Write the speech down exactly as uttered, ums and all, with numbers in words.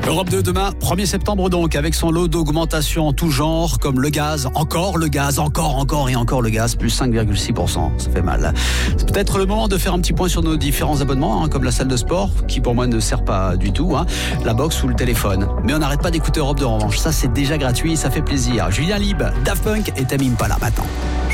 Europe deux demain, premier septembre donc, avec son lot d'augmentation en tout genre, comme le gaz, encore le gaz, encore, encore et encore le gaz, plus cinq virgule six pour cent, ça fait mal. C'est peut-être le moment de faire un petit point sur nos différents abonnements, hein, comme la salle de sport, qui pour moi ne sert pas du tout, hein, la box ou le téléphone. Mais on n'arrête pas d'écouter Europe deux en revanche, ça c'est déjà gratuit, ça fait plaisir. Julien Lieb, Daft Punk et Tamim Impala maintenant.